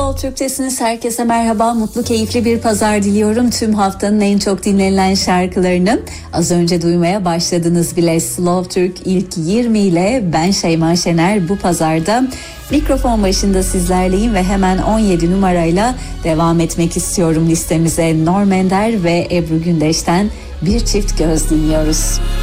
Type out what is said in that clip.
Slow Türkçesiniz. Herkese merhaba, mutlu keyifli bir pazar diliyorum. Tüm haftanın en çok dinlenilen şarkılarını az önce duymaya başladınız bile. Slow Türk ilk 20 ile ben Şeyma Şener bu pazarda mikrofon başında sizlerleyim ve hemen 17 numarayla devam etmek istiyorum listemize. Norm Ender ve Ebru Gündeş'ten Bir Çift Göz dinliyoruz.